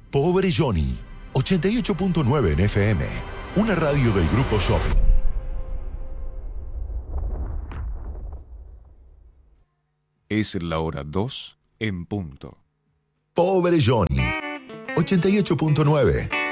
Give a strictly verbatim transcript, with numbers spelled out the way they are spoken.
Pobre Johnny, ochenta y ocho punto nueve en F M, una radio del Grupo Shopping. Es la hora dos en punto. Pobre Johnny, ochenta y ocho punto nueve.